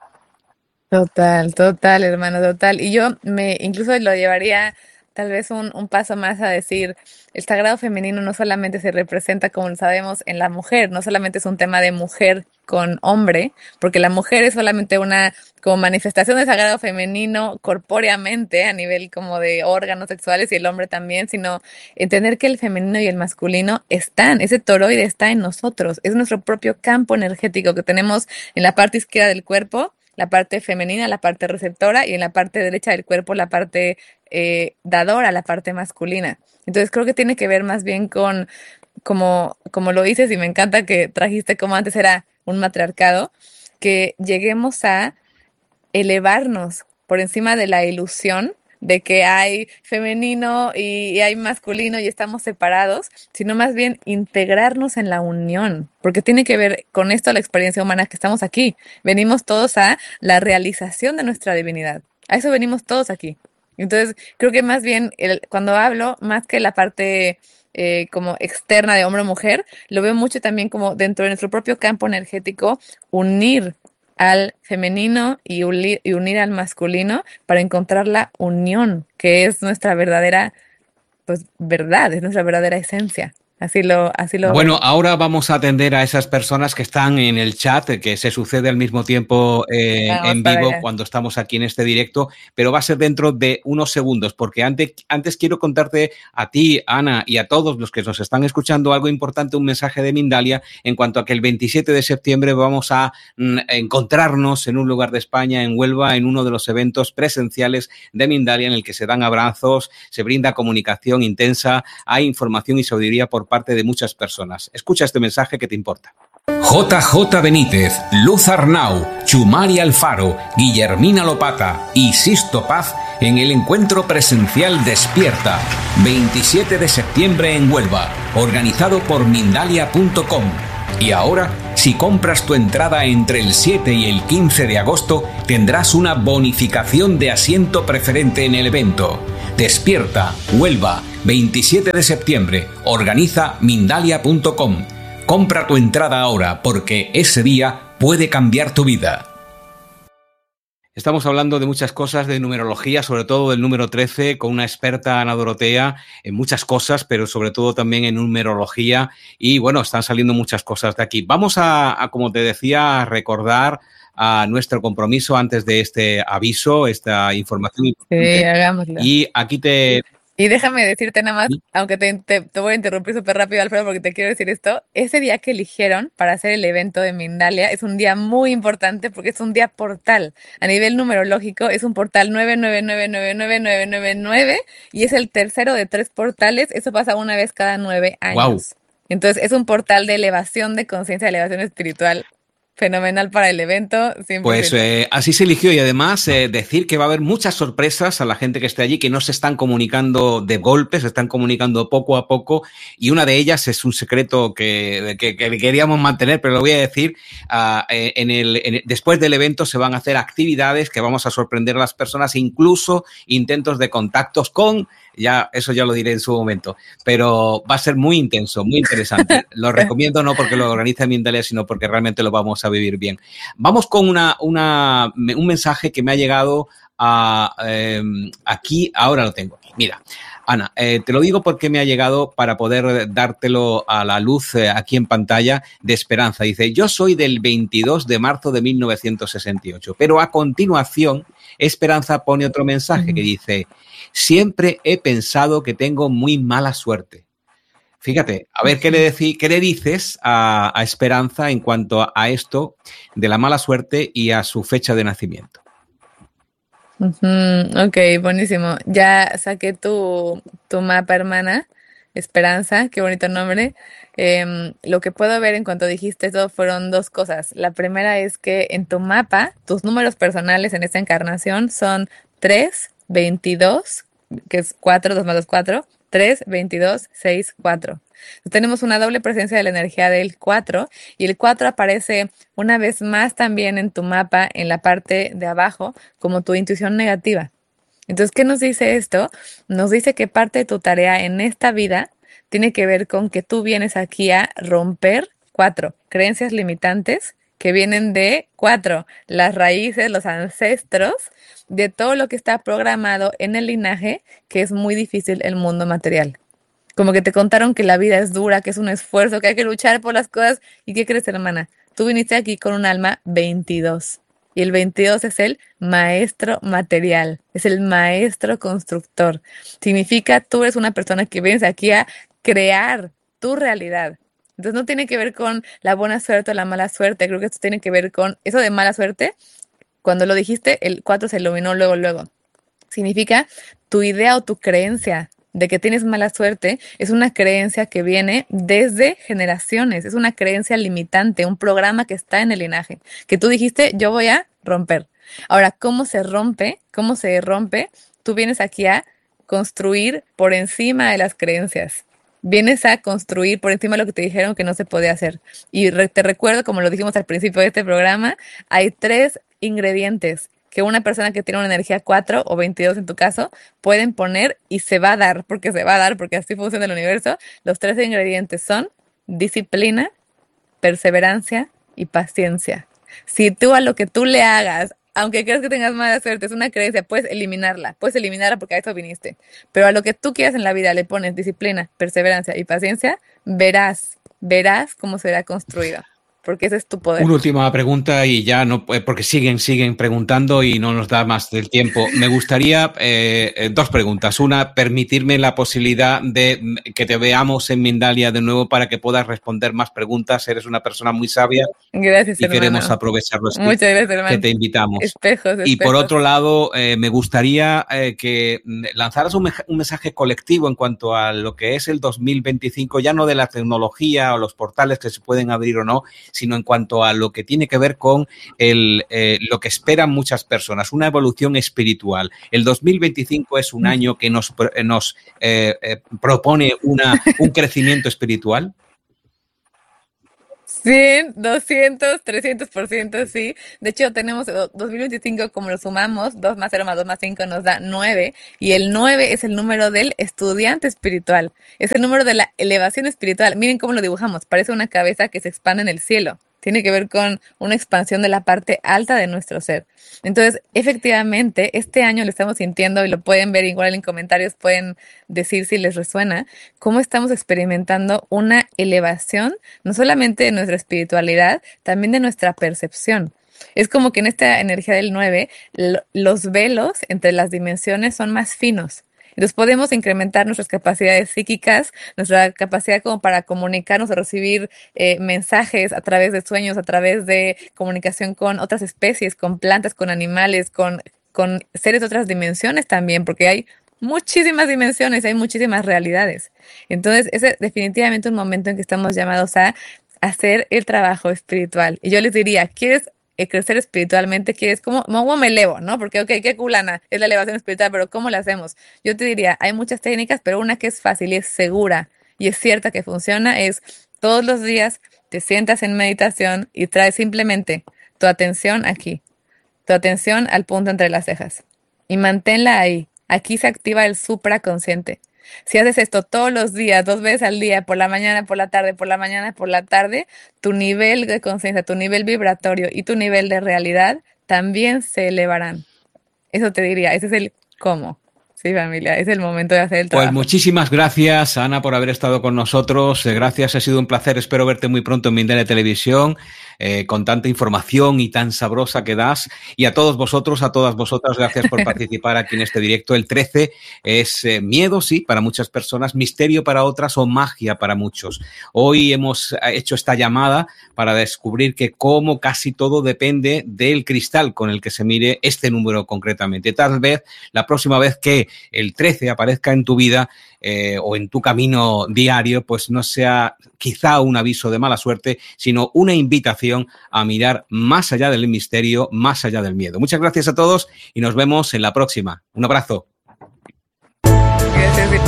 Total, total, hermano, total. Y yo me incluso lo llevaría tal vez un, un paso más a decir, el sagrado femenino no solamente se representa, como sabemos, en la mujer, no solamente es un tema de mujer con hombre, porque la mujer es solamente una como manifestación del sagrado femenino corpóreamente a nivel como de órganos sexuales y el hombre también, sino entender que el femenino y el masculino están, ese toroide está en nosotros, es nuestro propio campo energético que tenemos en la parte izquierda del cuerpo, la parte femenina, la parte receptora, y en la parte derecha del cuerpo, la parte eh, dadora, la parte masculina. Entonces creo que tiene que ver más bien con, como, como lo dices, y me encanta que trajiste como antes era un matriarcado, que lleguemos a elevarnos por encima de la ilusión de que hay femenino y, y hay masculino y estamos separados, sino más bien integrarnos en la unión, porque tiene que ver con esto la experiencia humana que estamos aquí. Venimos todos a la realización de nuestra divinidad. A eso venimos todos aquí. Entonces, creo que más bien el, cuando hablo, más que la parte eh, como externa de hombre o mujer, lo veo mucho también como dentro de nuestro propio campo energético, unir al femenino y unir, y unir al masculino para encontrar la unión, que es nuestra verdadera, pues, verdad, es nuestra verdadera esencia. Así lo, así lo Bueno, veo. ahora vamos a atender a esas personas que están en el chat, que se sucede al mismo tiempo eh, Vamos en para vivo allá. cuando estamos aquí en este directo, pero va a ser dentro de unos segundos, porque antes, antes quiero contarte a ti, Ana, y a todos los que nos están escuchando algo importante, un mensaje de Mindalia en cuanto a que el veintisiete de septiembre vamos a mm, encontrarnos en un lugar de España, en Huelva, en uno de los eventos presenciales de Mindalia en el que se dan abrazos, se brinda comunicación intensa, hay información y sabiduría por parte de muchas personas. Escucha este mensaje que te importa. J J Benítez, Luz Arnau, Chumari Alfaro, Guillermina Lopata y Sisto Paz en el encuentro presencial Despierta, veintisiete de septiembre en Huelva, organizado por Mindalia punto com. Y ahora, si compras tu entrada entre el siete y el quince de agosto, tendrás una bonificación de asiento preferente en el evento. Despierta, Huelva, veintisiete de septiembre, organiza Mindalia punto com. Compra tu entrada ahora porque ese día puede cambiar tu vida. Estamos hablando de muchas cosas, de numerología, sobre todo del número trece, con una experta, Ana Dorotea, en muchas cosas, pero sobre todo también en numerología. Y bueno, están saliendo muchas cosas de aquí. Vamos a, a como te decía, a recordar a nuestro compromiso antes de este aviso, esta información importante. Sí, hagámoslo. Y aquí te... Y déjame decirte nada más, ¿Sí? aunque te, te, te voy a interrumpir súper rápido, Alfredo, porque te quiero decir esto. Ese día que eligieron para hacer el evento de Mindalia es un día muy importante porque es un día portal. A nivel numerológico es un portal nueve nueve nueve nueve nueve nueve nueve nueve y es el tercero de tres portales. Eso pasa una vez cada nueve años. Wow. Entonces es un portal de elevación de conciencia, de elevación espiritual. Fenomenal para el evento, cien por ciento. Pues eh, así se eligió y además eh, decir que va a haber muchas sorpresas a la gente que esté allí, que no se están comunicando de golpe, se están comunicando poco a poco y una de ellas es un secreto que, que, que queríamos mantener, pero lo voy a decir, uh, en el, en el, después del evento se van a hacer actividades que vamos a sorprender a las personas, incluso intentos de contactos con... Ya, eso ya lo diré en su momento, pero va a ser muy intenso, muy interesante. Lo recomiendo no porque lo organiza Mindalia, sino porque realmente lo vamos a vivir bien. Vamos con una, una, un mensaje que me ha llegado a, eh, aquí, ahora lo tengo aquí. Mira, Ana, eh, te lo digo porque me ha llegado para poder dártelo a la luz eh, aquí en pantalla de Esperanza. Dice, yo soy del veintidós de marzo de mil novecientos sesenta y ocho, pero a continuación Esperanza pone otro mensaje que dice, siempre he pensado que tengo muy mala suerte. Fíjate, a ver qué le, decí, qué le dices a, a Esperanza en cuanto a esto de la mala suerte y a su fecha de nacimiento. Uh-huh. Ok, buenísimo. Ya saqué tu, tu mapa, hermana. Esperanza, qué bonito nombre. Eh, lo que puedo ver en cuanto dijiste eso fueron dos cosas. La primera es que en tu mapa, tus números personales en esta encarnación son tres, veintidós, que es cuatro, dos más dos, cuatro, tres, veintidós, seis, cuatro. Entonces, tenemos una doble presencia de la energía del cuatro y el cuatro aparece una vez más también en tu mapa en la parte de abajo como tu intuición negativa. Entonces, ¿qué nos dice esto? Nos dice que parte de tu tarea en esta vida tiene que ver con que tú vienes aquí a romper cuatro creencias limitantes que vienen de cuatro, las raíces, los ancestros de todo lo que está programado en el linaje, que es muy difícil el mundo material. Como que te contaron que la vida es dura, que es un esfuerzo, que hay que luchar por las cosas. ¿Y qué crees, hermana? Tú viniste aquí con un alma veintidós. Y el veintidós es el maestro material, es el maestro constructor. Significa tú eres una persona que vienes aquí a crear tu realidad. Entonces no tiene que ver con la buena suerte o la mala suerte. Creo que esto tiene que ver con eso de mala suerte. Cuando lo dijiste, el cuatro se iluminó luego, luego. Significa tu idea o tu creencia de que tienes mala suerte es una creencia que viene desde generaciones, es una creencia limitante, un programa que está en el linaje, que tú dijiste, yo voy a romper. Ahora, ¿cómo se rompe? ¿Cómo se rompe? Tú vienes aquí a construir por encima de las creencias. Vienes a construir por encima de lo que te dijeron que no se podía hacer. Y re- te recuerdo, como lo dijimos al principio de este programa, hay tres ingredientes que una persona que tiene una energía cuatro o veintidós en tu caso pueden poner y se va a dar, porque se va a dar, porque así funciona el universo. Los tres ingredientes son disciplina, perseverancia y paciencia. Si tú a lo que tú le hagas aunque creas que tengas mala suerte, es una creencia, puedes eliminarla, puedes eliminarla porque a eso viniste. Pero a lo que tú quieras en la vida le pones disciplina, perseverancia y paciencia, verás, verás cómo será construida. Porque ese es tu poder. Una última pregunta y ya no, porque siguen, siguen preguntando y no nos da más del tiempo. Me gustaría eh, dos preguntas. Una, permitirme la posibilidad de que te veamos en Mindalia de nuevo para que puedas responder más preguntas. Eres una persona muy sabia. Gracias, y hermano. queremos aprovecharlo. Muchas gracias, hermano. Que te invitamos. Espejos, espejos. Y por otro lado, eh, me gustaría eh, que lanzaras un, un mensaje colectivo en cuanto a lo que es el dos mil veinticinco, ya no de la tecnología o los portales que se pueden abrir o no, sino en cuanto a lo que tiene que ver con el, eh, lo que esperan muchas personas, una evolución espiritual. El dos mil veinticinco es un año que nos, nos eh, eh, propone una, un crecimiento espiritual. cien, doscientos, trescientos por ciento, sí. De hecho, tenemos dos mil veinticinco, como lo sumamos, dos más cero más dos más cinco nos da nueve. Y el nueve es el número del estudiante espiritual. Es el número de la elevación espiritual. Miren cómo lo dibujamos. Parece una cabeza que se expande en el cielo. Tiene que ver con una expansión de la parte alta de nuestro ser. Entonces, efectivamente, este año lo estamos sintiendo y lo pueden ver igual en comentarios, pueden decir si les resuena, cómo estamos experimentando una elevación, no solamente de nuestra espiritualidad, también de nuestra percepción. Es como que en esta energía del nueve, los velos entre las dimensiones son más finos. Entonces podemos incrementar nuestras capacidades psíquicas, nuestra capacidad como para comunicarnos o recibir eh, mensajes a través de sueños, a través de comunicación con otras especies, con plantas, con animales, con, con seres de otras dimensiones también, porque hay muchísimas dimensiones, hay muchísimas realidades. Entonces ese es definitivamente un momento en que estamos llamados a hacer el trabajo espiritual. Y yo les diría, ¿quieres crecer espiritualmente? ¿Quieres cómo, cómo me elevo? ¿No? Porque, ok, qué culana es la elevación espiritual, pero ¿cómo la hacemos? Yo te diría, hay muchas técnicas, pero una que es fácil y es segura y es cierta que funciona es todos los días te sientas en meditación y traes simplemente tu atención aquí, tu atención al punto entre las cejas y manténla ahí. Aquí se activa el supraconsciente. Si haces esto todos los días, dos veces al día, por la mañana, por la tarde, por la mañana, por la tarde, tu nivel de conciencia, tu nivel vibratorio y tu nivel de realidad también se elevarán. Eso te diría, ese es el cómo. Sí, familia, es el momento de hacer el trabajo. Pues muchísimas gracias, Ana, por haber estado con nosotros. Gracias, ha sido un placer. Espero verte muy pronto en Mindalia Televisión, eh, con tanta información y tan sabrosa que das. Y a todos vosotros, a todas vosotras, gracias por participar aquí en este directo. El trece es eh, miedo, sí, para muchas personas, misterio para otras o magia para muchos. Hoy hemos hecho esta llamada para descubrir que como casi todo depende del cristal con el que se mire este número concretamente. Tal vez la próxima vez que el trece aparezca en tu vida eh, o en tu camino diario, pues no sea quizá un aviso de mala suerte, sino una invitación a mirar más allá del misterio, más allá del miedo. Muchas gracias a todos y nos vemos en la próxima. Un abrazo. Gracias.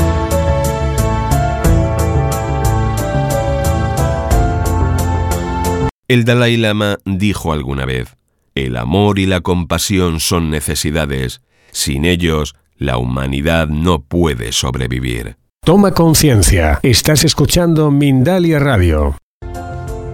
El Dalai Lama dijo alguna vez: el amor y la compasión son necesidades. Sin ellos, la humanidad no puede sobrevivir. Toma conciencia. Estás escuchando Mindalia Radio.